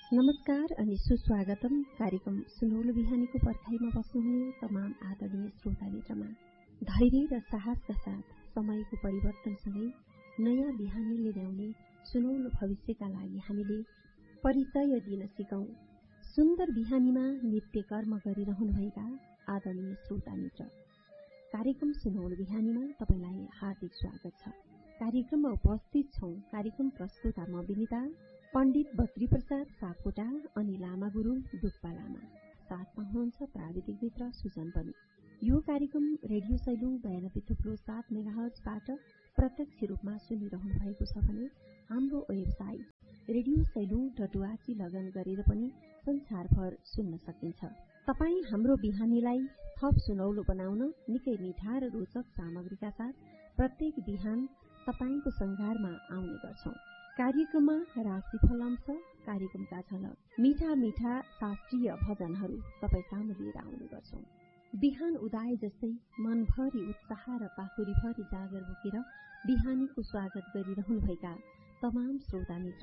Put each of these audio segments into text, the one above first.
नमस्कार अनि सुस्वागतम कार्यक्रम सुनौलो बिहानीको पर्खाइमा बस्नुहुने तमाम आदरणीय श्रोता मित्रमा। धैर्य र साहसका साथ समयको परिवर्तनसँगै नयाँ बिहानीले ल्याउने सुनौलो भविष्यका लागि हामीले परिचय दिन सिकौं। सुन्दर बिहानीमा नित्य कर्म गरिरहनुभएका आदरणीय श्रोता मित्र, कार्यक्रम सुनौलो बिहानीमा तपाईलाई हार्दिक स्वागत छ। कार्यक्रममा उपस्थित छौं कार्यक्रम प्रस्तुता म विनिता, पण्डित बद्री प्रसाद सापकोटा अनि लामा गुरुङ डुक्पा लामा। साथमा हुनुहुन्छ प्राविधिक मित्र सुजन पनि। यो कार्यक्रम रेडियो सैलुङ 92.7 मेगाहर्जबाट प्रत्यक्ष रूपमा सुनिरहनु भएको छ भने हाम्रो वेबसाइट रेडियो सैलुङ.org लगइन गरेर पनि संसारभर सुन्न सकिन्छ। तपाई हाम्रो बिहानीलाई थप सुनौलो बनाउन निकै मिठा र रोचक सामग्रीका साथ प्रत्येक बिहान तपाईको संघारमा आउने गर्छौं। कार्यक्रममा राशिफल अंश, कार्यक्रमका झलक, मिठा मिठा शास्त्रीय भजनहरू तपाई सामु लिएर आउने गर्छौं। बिहान उदाए जस्तै मनभरि उत्साह र पाखुरीभरि जागर बोकेर बिहानीको स्वागत गरिरहनुभएका तमाम श्रोता मित्र,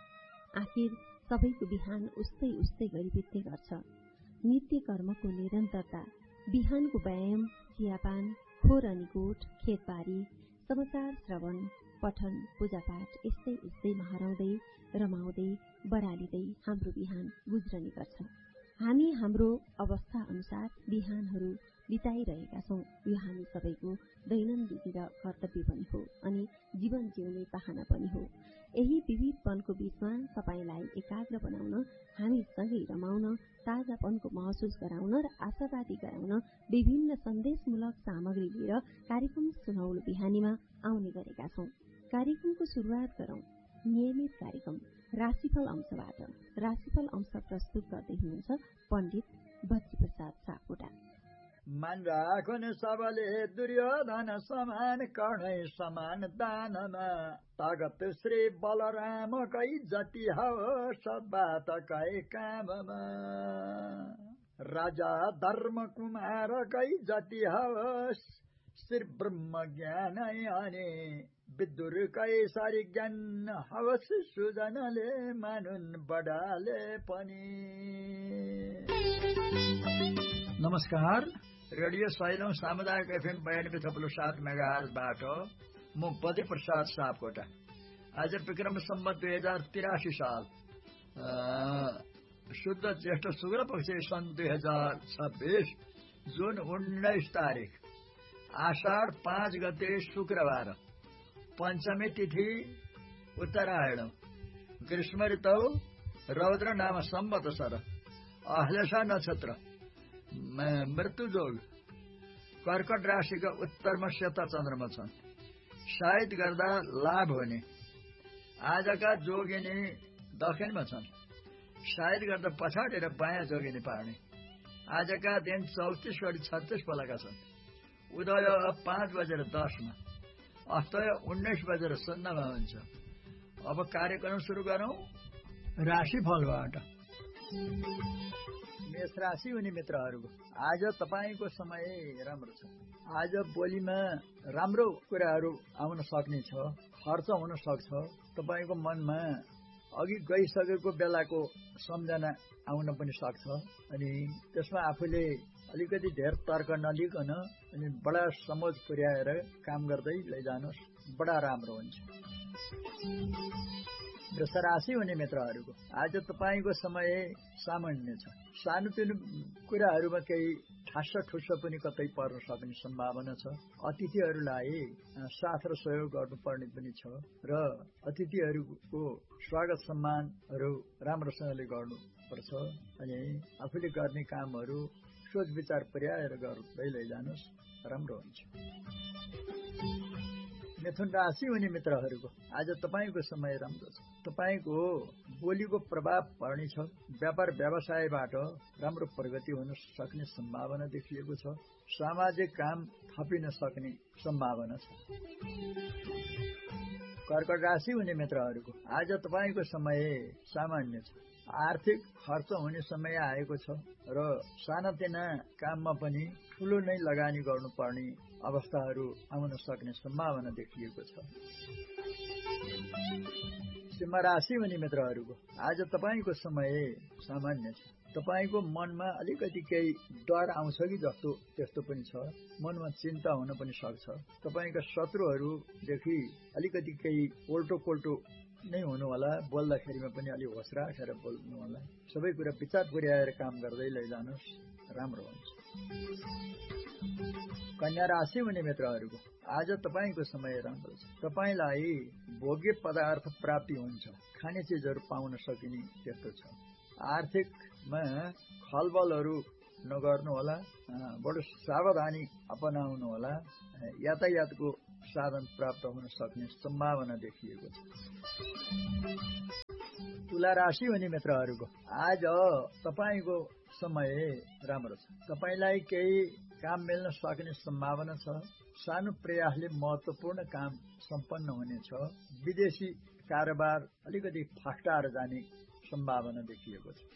आखिर सबैको बिहान उस्तै उस्तै गरी बित्ने गर्छ। नित्य कर्मको निरन्तरता, बिहानको व्यायाम, चियापान, खोर अनि गोठ, खेतबारी, समाचार श्रवण, पठन, पूजापाठ यस्तै यस्तैमा हराउँदै रमाउँदै बरालिँदै हाम्रो बिहान गुज्रने गर्छ। हामी हाम्रो अवस्था अनुसार बिहानहरू बिताइरहेका छौं। यो हामी सबैको दैनन्दिन र कर्तव्य पनि हो अनि जीवन जिउने चाहना पनि हो। यही विविधपनको बीचमा तपाईलाई एकाग्र बनाउन, हामी सँगै रमाउन, ताजापनको महसुस गराउन र आशावादी गराउन विभिन्न सन्देशमूलक सामग्री लिएर कार्यक्रम सुनौलो बिहानीमा आउने गरेका छौं। कार्यक्रमको शुरूआत गरौं नियमित कार्यक्रम राशिफल अंशबाट। राशिफल अंश प्रस्तुत गर्दै हुनुहुन्छ पण्डित बद्री प्रसाद सापकोटा। मन राखुन सबले दुर्योधन समान, कर्णै समान दानमा, तागत श्री बलराम कै जति होस् बात कै काममा, राजा धर्म कुमार कै जति होस् श्री ब्रह्म ज्ञान अनि, विदुर कैसारी ज्ञान हवस् सुजनले मानुन् बडाले पनि। नमस्कार, रेडियो सैलुङ सामुदायिक FM 92.7 मेगाहर्जबाट म बद्री प्रसाद सापकोटा। आज विक्रम सम्वत 2083 साल शुद्ध ज्येष्ठ शुक्ल पक्ष सन् 2026 जुन 19 तारिक आषाढ 5 गते शुक्रबार, पञ्चमी तिथि उत्तरायण, ग्रीष्म ऋतौ रौद्र नाम संवत्सर, अहलेशा नक्षत्र, मृत्युजोग, कर्कट राशिका उत्तरमा सेता चन्द्रमा छन्। सायद गर्दा लाभ हुने। आजका जोगिनी दक्षिणमा छन्। सायद गर्दा पछाडि र बायाँ जोगिनी पार्ने। आजका दिन 34 गरी 36 फलका छन्। उदय 5:10 अस्तय 19:00 हुन्छ। अब कार्यक्रम सुरु गरौं राशिफलबाट। मेष राशि हुने मित्रहरूको आज तपाईको समय राम्रो छ। आज बोलीमा राम्रो कुराहरू आउन सक्ने छ, खर्च हुन सक्छ। तपाईको मनमा अघि गइसकेको बेलाको सम्झना आउन पनि सक्छ अनि त्यसमा आफूले अलिकति धेर तर्क नलिकन अनि बडा समझ पुर्याएर काम गर्दै लैजानुस्, बडा राम्रो हुन्छ। वृष राशि हुने मित्रहरूको आज तपाईको समय सामान्य छ। सानोतिनो कुराहरूमा केही ठास्स ठुस्स पनि कतै पर्न सक्ने सम्भावना छ। अतिथिहरूलाई साथ र सहयोग गर्नुपर्ने पनि छ र अतिथिहरूको स्वागत सम्मानहरू राम्रोसँगले गर्नुपर्छ अनि आफूले गर्ने कामहरू सोच विचार पुर्याएर गर्दै लैजानुस्, राम्रो हुन्छ। मिथुन राशि हुने मित्रहरूको आज तपाईको समय राम्रो छ। तपाईको बोलीको प्रभाव पर्ने छ। व्यापार व्यवसायबाट राम्रो प्रगति हुन सक्ने सम्भावना देखिएको छ। सामाजिक काम थपिन सक्ने सम्भावना छ। कर्कट राशि हुने मित्रहरूको आज तपाईको समय सामान्य छ। आर्थिक खर्च हुने समय आएको छ र सानातिना काममा पनि ठूलो नै लगानी गर्नुपर्ने अवस्थाहरू आउन सक्ने सम्भावना देखिएको छ। सिंह राशि हुने मित्रहरूको आज तपाईँको समय सामान्य छ। तपाईँको मनमा अलिकति केही डर आउँछ कि जस्तो त्यस्तो पनि छ। मनमा चिन्ता हुन पनि सक्छ। तपाईँका शत्रुहरूदेखि अलिकति केही कोल्टो नै हुनु होला। बोल्दाखेरिमा पनि अलि होस राखेर बोल्नु होला। सबै कुरा विचार पुर्याएर काम गर्दै लैजानुहोस्, राम्रो हुन्छ। कन्या राशि हुने मित्रहरूको आज तपाईँको समय राम्रो छ। तपाईँलाई भोग्य पदार्थ प्राप्ति हुन्छ। खाने चिजहरू पाउन सकिने त्यस्तो छ। आर्थिकमा खलबलहरू नगर्नु होला। बडो सावधानी अपनाउनु होला। यातायातको साधन प्राप्त हुन सक्ने सम्भावना देखिएको छ। तुला राशि हुने मित्रहरूको आज तपाईँको समय राम्रो छ। तपाईँलाई केही काम मिल्न सक्ने सम्भावना छ। सानो प्रयासले महत्वपूर्ण काम सम्पन्न हुनेछ। विदेशी कारोबार अलिकति फस्टाएर जाने सम्भावना देखिएको छ।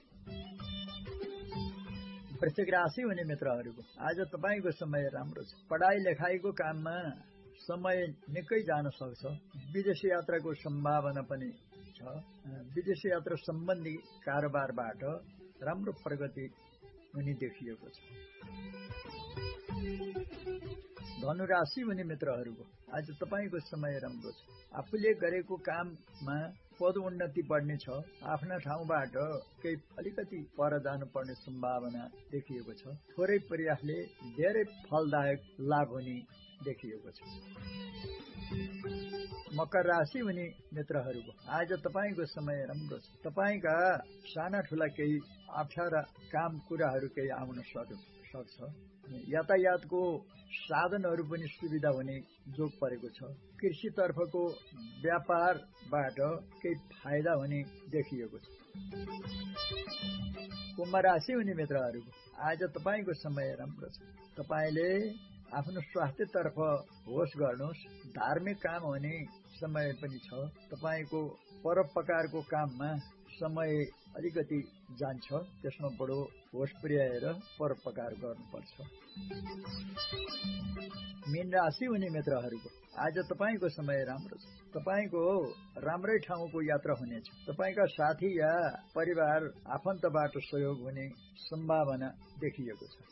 वृश्चिक राशि हुने मित्रहरूको आज तपाईँको समय राम्रो छ। पढाइ लेखाइको काममा समय निकै जान सक्छ। विदेशी यात्राको सम्भावना पनि छ। विदेशी यात्रा सम्बन्धी कारोबारबाट राम्रो प्रगति हुने देखिएको छ। धनु राशि हुने मित्रहरूको आज तपाईँको समय राम्रो छ। आफूले गरेको काममा पदोन्नति बढ्ने छ। आफ्ना ठाउँबाट केही अलिकति पर जानुपर्ने सम्भावना देखिएको छ। थोरै प्रयासले धेरै फलदायक लाभ हुने देखिएको छ। मकर राशि हुने मित्रहरूको आज तपाईँको समय राम्रो छ। तपाईँका साना ठुला केही अप्ठ्यारा काम कुराहरू केही आउन सक्छ। यातायातको साधनहरू पनि सुविधा हुने जोग परेको छ। कृषितर्फको व्यापारबाट केही फाइदा हुने देखिएको छ। कुम्भ राशि हुने मित्रहरूको आज तपाईँको समय राम्रो छ। तपाईँले आफ्नो स्वास्थ्यतर्फ होस गर्नुहोस्। धार्मिक काम हुने समय पनि छ। तपाईँको परोपकारको काममा समय अलिकति जान्छ। त्यसमा बडो होस पुर्याएर परोपकार गर्नुपर्छ। मीन राशि हुने मित्रहरूको आज तपाईँको समय राम्रो छ। तपाईँको राम्रै ठाउँको यात्रा हुनेछ। तपाईँका साथी या परिवार आफन्तबाट सहयोग हुने सम्भावना देखिएको छ।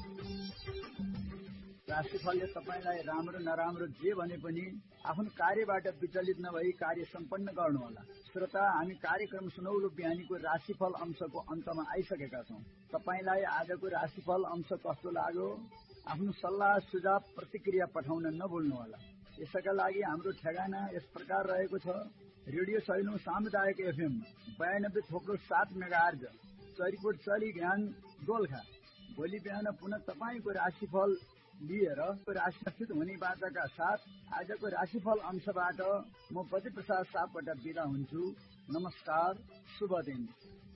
राशिफलले तपाईँलाई राम्रो नराम्रो जे भने पनि आफ्नो कार्यबाट विचलित नभई कार्य सम्पन्न गर्नुहोला। श्रोता, हामी कार्यक्रम सुनौलो बिहानीको राशिफल अंशको अन्तमा आइसकेका छौँ। तपाईँलाई आजको राशिफल अंश कस्तो लाग्यो? आफ्नो सल्लाह सुझाव प्रतिक्रिया पठाउन नभुल्नुहोला। यसका लागि हाम्रो ठेगाना यस प्रकार रहेको छ। रेडियो सैलुङ सामुदायिक FM 92.7 मेगाहर्ज, चरीकोट चली बिहान दोलखा। भोलि बिहान पुनः तपाईँको राशिफल लिएर राशिफल हुने बाचाका साथ आजको राशिफल अंशबाट म बद्री प्रसाद सापकोटा बिदा हुन्छु। नमस्कार, शुभ दिन।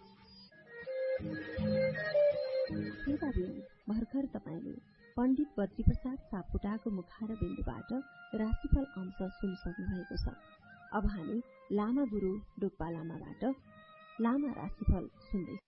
भर्खर तपाईँले पण्डित बद्री प्रसाद सापकोटाको मुखार बिन्दुबाट राशिफल अंश सुनिसक्नु भएको छ। अब हामी लामा गुरु डुक्पा लामाबाट लामा राशिफल सुन्दै